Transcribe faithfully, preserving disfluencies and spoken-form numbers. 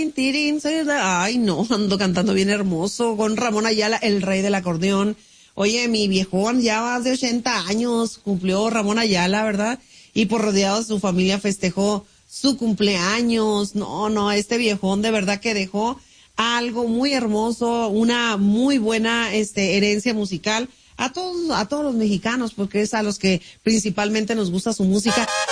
Tirin, tirin, soy la- ay no, ando cantando bien hermoso con Ramón Ayala, el rey del acordeón. Oye, mi viejón ya va de ochenta años, cumplió Ramón Ayala, ¿verdad? Y por rodeado de su familia festejó su cumpleaños. No, no, este viejón de verdad que dejó algo muy hermoso, una muy buena este herencia musical a todos, a todos los mexicanos, porque es a los que principalmente nos gusta su música.